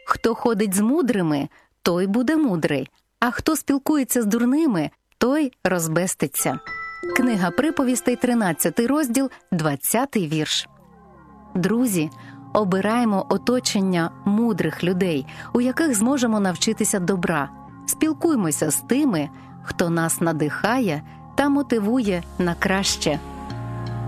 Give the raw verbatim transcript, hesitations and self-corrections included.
Хто ходить з мудрими, той буде мудрий, а хто спілкується з дурними, той розбеститься. Книга приповістей, тринадцятий розділ, двадцятий вірш. Друзі, обираємо оточення мудрих людей, у яких зможемо навчитися добра. Спілкуймося з тими, хто нас надихає та мотивує на краще.